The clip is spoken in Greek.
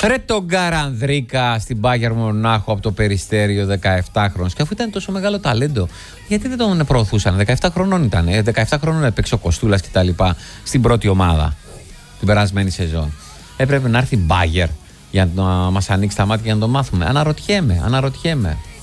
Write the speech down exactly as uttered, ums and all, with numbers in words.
Ρε τον Καρανδρίκα στην Μπάγερ Μονάχο από το Περιστέριο, δεκαεφτάχρονος. Και αφού ήταν τόσο μεγάλο ταλέντο, γιατί δεν τον προωθούσαν? δεκαεπτά χρονών ήταν. δεκαεπτά χρονών έπαιξε ο Κοστούλας και τα λοιπά στην πρώτη ομάδα την περασμένη σεζόν. Έπρεπε να έρθει η Μπάγερ για να μας ανοίξει τα μάτια για να το μάθουμε. Αναρωτιέμαι, αναρωτιέμαι.